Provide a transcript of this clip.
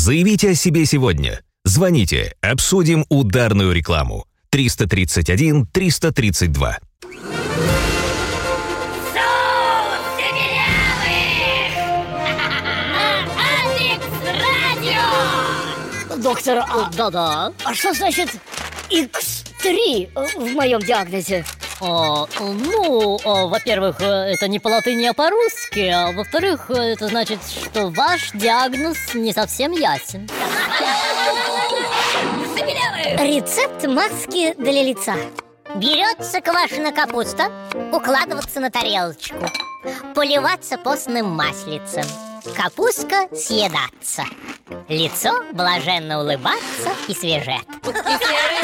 Заявите о себе сегодня. Звоните, обсудим ударную рекламу. 331 332. Доктор, Да-да. а что значит X3 в моем диагнозе? Во-первых, это не по латыни, а по-русски. А во-вторых, это значит, что ваш диагноз не совсем ясен. Рецепт маски для лица. Берется квашеная капуста, укладываться на тарелочку, поливаться постным маслицем, капустка съедаться, лицо блаженно улыбаться и свежет.